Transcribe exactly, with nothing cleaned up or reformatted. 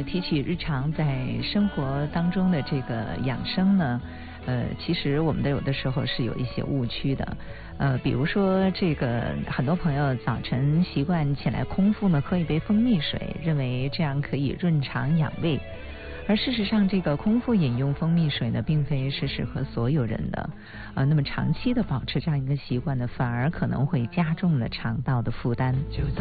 提起日常在生活当中的这个养生呢，呃，其实我们的有的时候是有一些误区的，呃，比如说这个很多朋友早晨习惯起来空腹呢喝一杯蜂蜜水，认为这样可以润肠养胃。而事实上，这个空腹饮用蜂蜜水呢，并非是适合所有人的，呃，那么长期的保持这样一个习惯呢，反而可能会加重了肠道的负担。